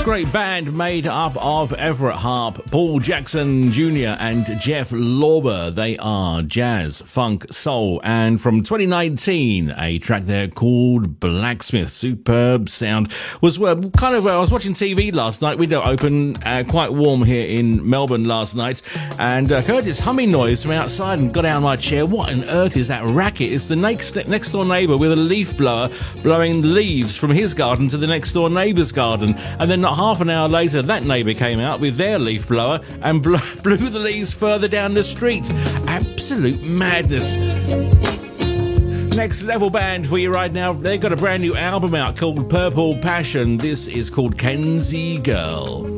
great band made up of Everett Harp, Paul Jackson Jr. and Jeff Lorber. They are jazz, funk, soul, and from 2019, a track there called Blacksmith. Superb sound. I was watching TV last night, window open, quite warm here in Melbourne last night, and heard this humming noise from outside and got out of my chair. What on earth is that racket? It's the next door neighbour with a leaf blower blowing leaves from his garden to the next door neighbour's garden. And then not half an hour later, that neighbour came out with their leaf blower and blew the leaves further down the street. Absolute madness. Next level band for you right now. They've got a brand new album out called Purple Passion. This is called Kenzie Girl.